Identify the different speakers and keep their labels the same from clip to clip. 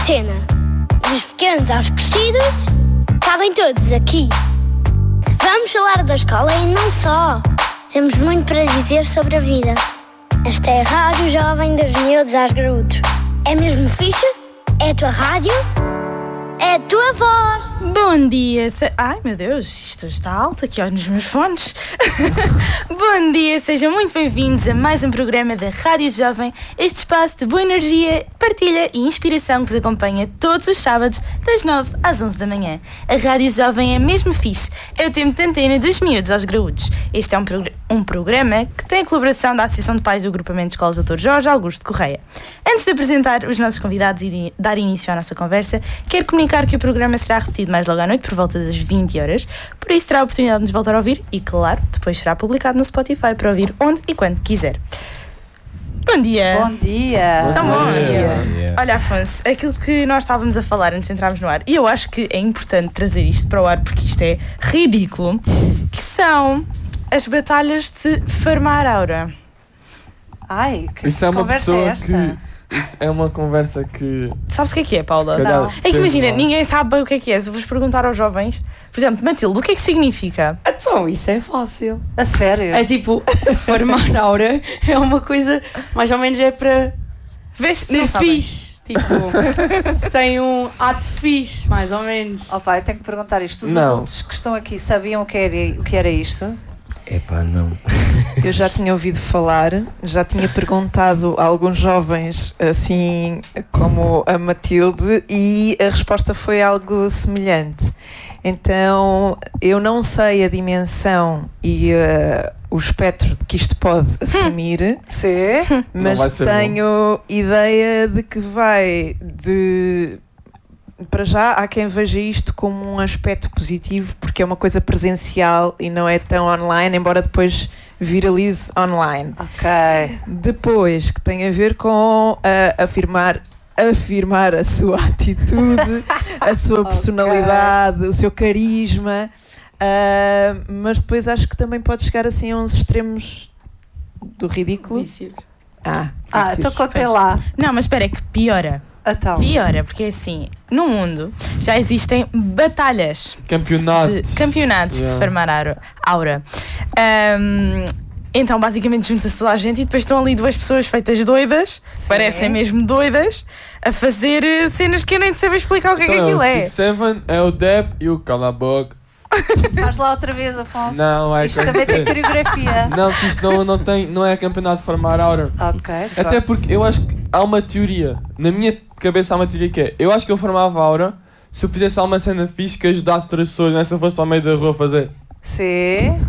Speaker 1: Cena. Dos pequenos aos crescidos, cabem todos aqui. Vamos falar da escola e não só. Temos muito para dizer sobre a vida. Esta é a Rádio Jovem dos Miúdos aos Graúdos. É mesmo fixe? É a tua rádio? É a tua voz.
Speaker 2: Bom dia. Ai, meu Deus, isto está alto aqui nos meus fones. Bom dia, sejam muito bem-vindos a mais um programa da Rádio Jovem, este espaço de boa energia, partilha e inspiração que vos acompanha todos os sábados das 9 às 11 da manhã. A Rádio Jovem é mesmo fixe, é o tempo de antena dos miúdos aos graúdos. Este é um programa que tem a colaboração da Associação de Pais do Agrupamento de Escolas Dr. Jorge Augusto Correia. Antes de apresentar os nossos convidados e dar início à nossa conversa, quero comunicar que o programa será repetido mais logo à noite por volta das 20 horas, por isso terá a oportunidade de nos voltar a ouvir e, claro, depois será publicado no Spotify para ouvir onde e quando quiser. Bom dia!
Speaker 3: Bom dia!
Speaker 2: Então, bom dia! Olha, Afonso, aquilo que nós estávamos a falar antes de entrarmos no ar, e eu acho que é importante trazer isto para o ar porque isto é ridículo, que são as batalhas de Farmar Aura.
Speaker 3: Ai, que
Speaker 4: isso é uma
Speaker 3: conversa
Speaker 4: pessoa
Speaker 3: é esta?
Speaker 4: Isso é uma conversa que...
Speaker 2: Sabes o que é, Paula?
Speaker 3: Não.
Speaker 2: É que imagina, ninguém sabe bem o que é. Se eu vos perguntar aos jovens, por exemplo, Matilde, o que é que significa?
Speaker 5: Então, isso é fácil.
Speaker 3: A sério?
Speaker 5: É tipo, farmar aura é uma coisa, mais ou menos é para ser fixe. Tipo, tem um ato fixe, mais ou menos.
Speaker 3: Oh pai, eu tenho que perguntar isto. Os
Speaker 4: Não.
Speaker 3: adultos que estão aqui sabiam o que era isto?
Speaker 4: Epá, não.
Speaker 6: Eu já tinha ouvido falar, já tinha perguntado a alguns jovens, assim como a Matilde, e a resposta foi algo semelhante. Então, eu não sei a dimensão e o espectro de que isto pode assumir,
Speaker 3: Sim.
Speaker 6: mas tenho ideia de que vai de... Para já, há quem veja isto como um aspecto positivo, porque é uma coisa presencial e não é tão online, embora depois viralize online.
Speaker 3: Ok.
Speaker 6: Depois, que tem a ver com afirmar a sua atitude, a sua personalidade, o seu carisma, mas depois acho que também pode chegar assim a uns extremos do ridículo.
Speaker 5: Vícios.
Speaker 3: Então contei lá.
Speaker 2: Não, mas espera, é que piora.
Speaker 3: Então.
Speaker 2: Piora, porque assim, no mundo já existem batalhas
Speaker 4: Campeonatos.
Speaker 2: de Farmar Aura. Então basicamente junta-se toda a gente e depois estão ali duas pessoas feitas doidas, parecem mesmo doidas, a fazer cenas que eu nem sei explicar o que é que aquilo é.
Speaker 4: O 6-7 é o Deb e o Cala a Boca.
Speaker 3: Faz lá outra vez, Afonso.
Speaker 4: Não, é
Speaker 3: Isto também tem coreografia.
Speaker 4: Não, que isto não é campeonato de Farmar Aura.
Speaker 3: Ok.
Speaker 4: Até porque eu acho que há uma teoria, na minha cabeça há uma teoria que é, eu acho que eu formava aura se eu fizesse alguma cena fixe que ajudasse outras pessoas, não é se eu fosse para o meio da rua fazer.
Speaker 3: Sim.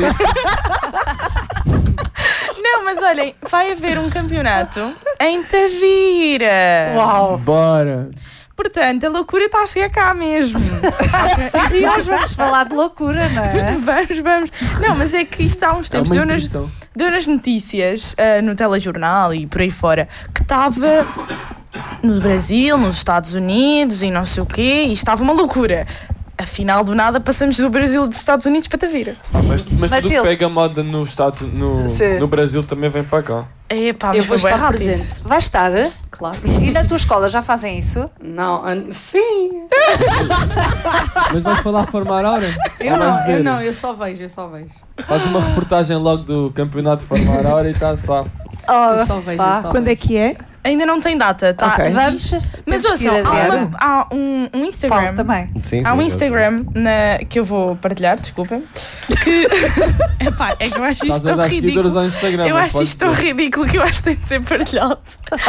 Speaker 2: Não, mas olhem, vai haver um campeonato em Tavira.
Speaker 3: Uau.
Speaker 4: Bora!
Speaker 2: Portanto, a loucura está a chegar cá mesmo.
Speaker 3: E hoje vamos falar de loucura, não é?
Speaker 2: Vamos. Não, mas é que isto há uns tempos
Speaker 4: uma
Speaker 2: deu nas notícias, no telejornal e por aí fora, que estava no Brasil, nos Estados Unidos e não sei o quê, e estava uma loucura. Afinal, do nada, passamos do Brasil e dos Estados Unidos para Tavira.
Speaker 4: Mas tudo que pega moda no Brasil também vem para cá.
Speaker 2: Epá,
Speaker 5: Eu
Speaker 2: mas
Speaker 5: vou
Speaker 2: foi bem
Speaker 5: estar
Speaker 2: rápido.
Speaker 5: presente.
Speaker 3: Vai estar?
Speaker 5: Claro.
Speaker 3: E na tua escola já fazem isso?
Speaker 5: Não, sim.
Speaker 4: Mas vais para lá formar aura?
Speaker 5: Eu não, eu só vejo.
Speaker 4: Faz uma reportagem logo do campeonato de formar aura e está só.
Speaker 5: Eu só vejo.
Speaker 6: Quando é que é?
Speaker 2: Ainda não tem data, tá?
Speaker 6: Ok.
Speaker 3: Vamos.
Speaker 2: Mas
Speaker 3: temos que ir
Speaker 2: ouçam,
Speaker 3: adiante.
Speaker 2: há um Instagram.
Speaker 3: Paulo também.
Speaker 4: Sim,
Speaker 2: Há um Instagram que eu vou partilhar, desculpem. Que. Epá, é que eu acho isto tão ridículo.
Speaker 4: Ao Instagram,
Speaker 2: Eu acho isto tão ridículo que eu acho que tem de ser partilhado.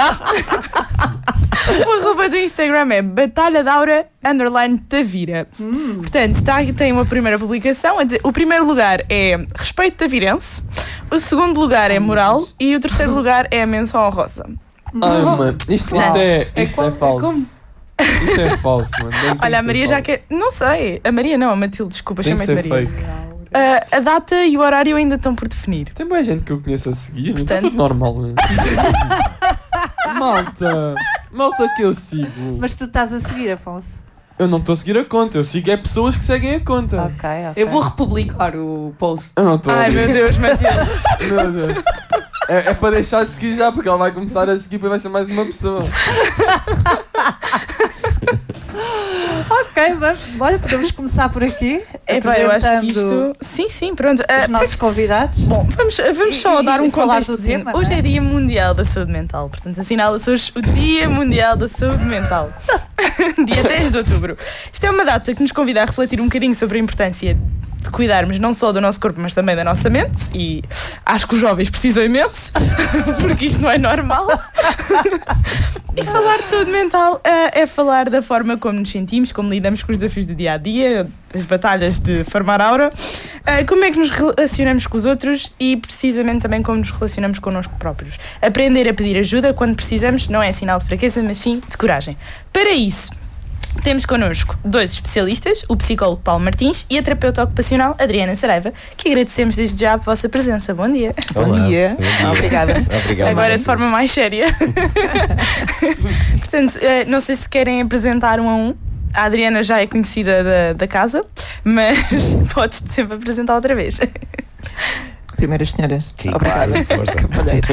Speaker 2: O arroba do Instagram é Batalha de Aura _Tavira. Portanto, tem uma primeira publicação a dizer: o primeiro lugar é respeito tavirense, o segundo lugar é moral e o terceiro lugar é a menção honrosa.
Speaker 4: Ai, mano, isto é falso.
Speaker 5: como?
Speaker 4: Isto é falso, mano.
Speaker 2: Olha, a Maria já quer. Não sei, a Maria não, a Matilde, desculpa,
Speaker 4: Tem que
Speaker 2: chamei-te
Speaker 4: ser
Speaker 2: Maria.
Speaker 4: fake.
Speaker 2: A data e o horário ainda estão por definir.
Speaker 4: Tem boa gente que eu conheço a seguir,
Speaker 2: Portanto-
Speaker 4: está tudo normal, mano. Malta que eu sigo.
Speaker 3: Mas tu estás a seguir, Afonso.
Speaker 4: Eu não estou a seguir a conta, eu sigo é pessoas que seguem a conta.
Speaker 3: Ok.
Speaker 5: Eu vou republicar o post.
Speaker 4: Eu não estou a
Speaker 2: Ai meu Deus, Matilde.
Speaker 4: Meu Deus. É para deixar de seguir já, porque ela vai começar a seguir e vai ser mais uma pessoa.
Speaker 3: olha, podemos começar por aqui.
Speaker 2: Eu acho que isto... Sim, pronto.
Speaker 3: Os nossos convidados.
Speaker 2: Bom, vamos só dar um contexto. Hoje é Dia Mundial da Saúde Mental, portanto assinala-se hoje o Dia Mundial da Saúde Mental. Dia 10 de outubro. Isto é uma data que nos convida a refletir um bocadinho sobre a importância de cuidarmos não só do nosso corpo, mas também da nossa mente, e acho que os jovens precisam imenso, porque isto não é normal. E falar de saúde mental é falar da forma como nos sentimos, como lidamos com os desafios do dia-a-dia, as batalhas de formar aura, como é que nos relacionamos com os outros e precisamente também como nos relacionamos connosco próprios. Aprender a pedir ajuda quando precisamos não é sinal de fraqueza, mas sim de coragem. Para isso, temos connosco 2 especialistas, o psicólogo Paulo Martins e a terapeuta ocupacional Adriana Saraiva, que agradecemos desde já a vossa presença. Bom dia.
Speaker 6: Bom dia.
Speaker 2: Obrigada.
Speaker 7: Obrigado.
Speaker 2: Agora de forma mais séria. Portanto, não sei se querem apresentar um a um. A Adriana já é conhecida da casa, mas podes-te sempre apresentar outra vez.
Speaker 6: Primeiro as senhoras.
Speaker 7: Sim,
Speaker 6: Obrigada.
Speaker 7: claro, força.
Speaker 6: Cavalheiro.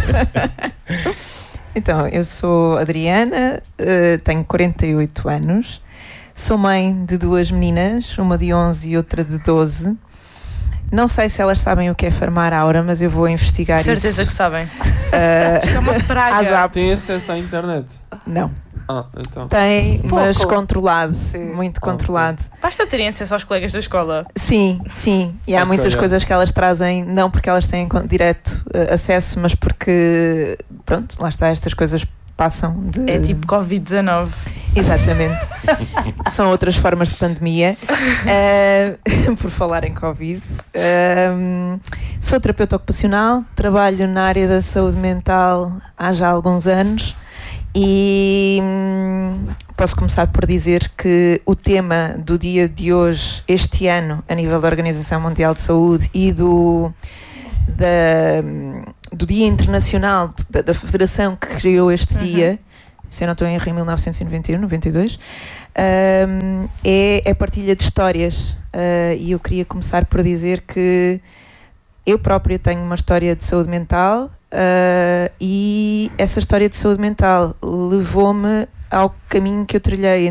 Speaker 6: Então, eu sou Adriana, tenho 48 anos, sou mãe de 2 meninas, uma de 11 e outra de 12. Não sei se elas sabem o que é farmar aura, mas eu vou investigar isso.
Speaker 2: Certeza que sabem. Isto é uma praga.
Speaker 4: Tem acesso à internet?
Speaker 6: Não.
Speaker 4: Então.
Speaker 6: Tem, mas
Speaker 3: Pouco.
Speaker 6: controlado, muito controlado.
Speaker 2: Basta terem acesso aos colegas da escola.
Speaker 6: Sim. E há
Speaker 4: Ok,
Speaker 6: muitas
Speaker 4: é.
Speaker 6: coisas que elas trazem, não porque elas têm direto acesso, mas porque, pronto, lá está, estas coisas passam de...
Speaker 2: É tipo Covid-19.
Speaker 6: Exatamente. São outras formas de pandemia. Por falar em Covid. Sou terapeuta ocupacional, trabalho na área da saúde mental há já alguns anos. E posso começar por dizer que o tema do dia de hoje, este ano, a nível da Organização Mundial de Saúde e do Dia Internacional da Federação que criou este dia, se eu não estou em erro, em 1991, 92, é a partilha de histórias. E eu queria começar por dizer que eu própria tenho uma história de saúde mental. E essa história de saúde mental levou-me ao caminho que eu trilhei